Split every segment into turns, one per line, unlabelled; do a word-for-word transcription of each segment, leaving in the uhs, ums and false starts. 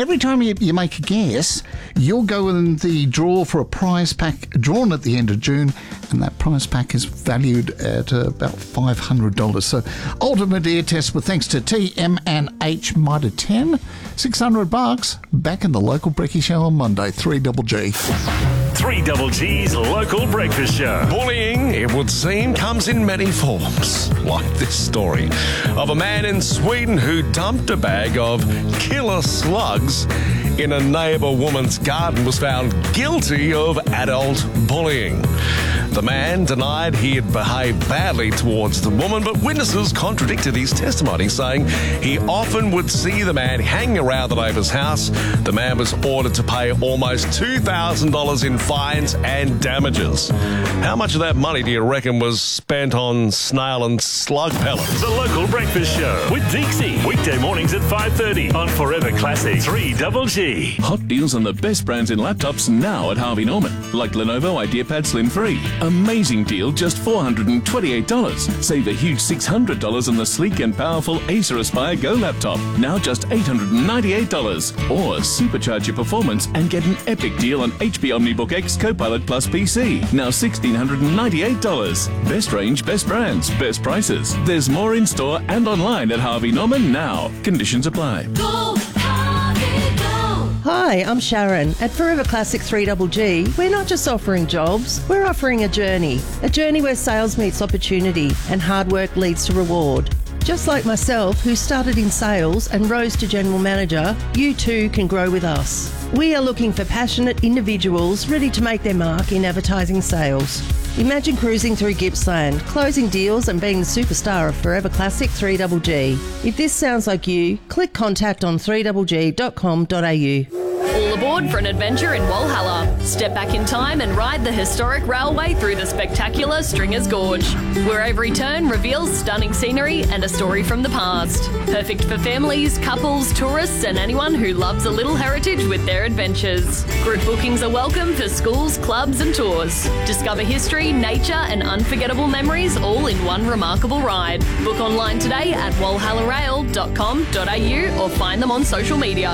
Every time you, you make a guess, you'll go in the draw for a prize pack drawn at the end of June, and that prize pack is valued at uh, about five hundred dollars. So, ultimate ear test with thanks to T M and H Mitre ten, six hundred bucks. Back in the local Brekkie Show on Monday, three double G.
three double G's local breakfast show.
Bullying, it would seem, comes in many forms. Like this story of a man in Sweden who dumped a bag of killer slugs in a neighbour woman's garden, was found guilty of adult bullying. The man denied he had behaved badly towards the woman, but witnesses contradicted his testimony, saying he often would see the man hanging around the neighbour's house. The man was ordered to pay almost two thousand dollars in fines and damages. How much of that money do you reckon was spent on snail and slug pellets?
The local breakfast show with Dixie. Weekday mornings at five thirty on Forever Classic three double G.
Hot deals on the best brands in laptops now at Harvey Norman, like Lenovo IdeaPad Slim three. Amazing deal, just four hundred twenty-eight dollars. Save a huge six hundred dollars on the sleek and powerful Acer Aspire Go laptop, now just eight hundred ninety-eight dollars. Or supercharge your performance and get an epic deal on H P OmniBook X Copilot Plus P C, now one thousand six hundred ninety-eight dollars. Best range, best brands, best prices. There's more in store and online at Harvey Norman now. Conditions apply.
Go, Harvey, go.
Hi, I'm Sharon. At Forever Classic three double G, we're not just offering jobs, we're offering a journey. A journey where sales meets opportunity and hard work leads to reward. Just like myself, who started in sales and rose to general manager, you too can grow with us. We are looking for passionate individuals ready to make their mark in advertising sales. Imagine cruising through Gippsland, closing deals and being the superstar of Forever Classic three double G. If this sounds like you, click contact on three double g dot com dot a u.
All aboard for an adventure in Walhalla. Step back in time and ride the historic railway through the spectacular Stringers Gorge, where every turn reveals stunning scenery and a story from the past. Perfect for families, couples, tourists and anyone who loves a little heritage with their adventures. Group bookings are welcome for schools, clubs and tours. Discover history, nature and unforgettable memories all in one remarkable ride. Book online today at walhalla rail dot com dot a u or find them on social media.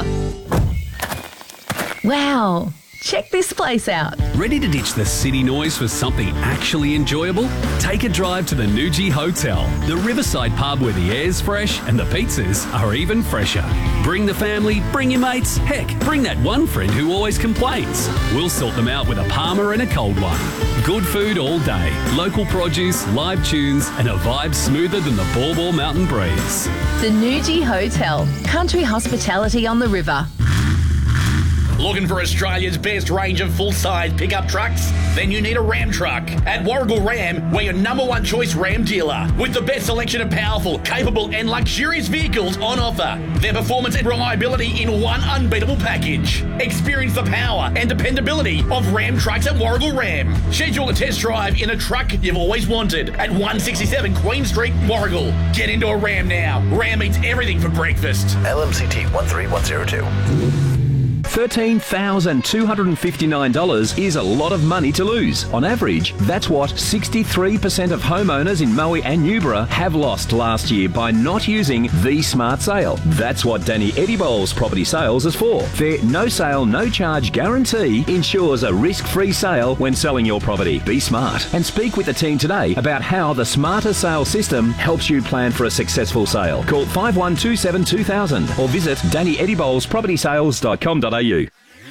Wow, check this place out.
Ready to ditch the city noise for something actually enjoyable? Take a drive to the Nuji Hotel, the riverside pub where the air's fresh and the pizzas are even fresher. Bring the family, bring your mates, heck, bring that one friend who always complains. We'll sort them out with a Palmer and a cold one. Good food all day, local produce, live tunes and a vibe smoother than the Ball Ball Mountain breeze.
The Nuji Hotel, country hospitality on the river.
Looking for Australia's best range of full-size pickup trucks? Then you need a Ram truck. At Warragul Ram, we're your number one choice Ram dealer, with the best selection of powerful, capable and luxurious vehicles on offer. Their performance and reliability in one unbeatable package. Experience the power and dependability of Ram trucks at Warragul Ram. Schedule a test drive in a truck you've always wanted at one sixty-seven Queen Street, Warragul. Get into a Ram now. Ram eats everything for breakfast.
L M C T one three one zero two.
thirteen thousand two hundred fifty-nine dollars is a lot of money to lose. On average, that's what sixty-three percent of homeowners in Moe and Newborough have lost last year by not using the Smart Sale. That's what Danny Eddie-Bowles Property Sales is for. Their no sale, no charge guarantee ensures a risk-free sale when selling your property. Be smart and speak with the team today about how the Smarter Sale system helps you plan for a successful sale. Call five one two seven two thousand or visit danny eddie bowles property sales dot com dot a u.